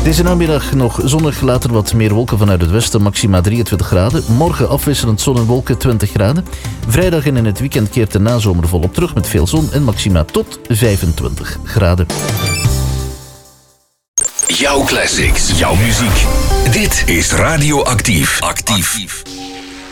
Deze namiddag nog zonnig, later wat meer wolken vanuit het westen, maxima 23 graden. Morgen afwisselend zon en wolken 20 graden. Vrijdag en in het weekend keert de nazomer volop terug met veel zon en maxima tot 25 graden. Jouw classics, jouw muziek. Dit is Radio Actief. Actief.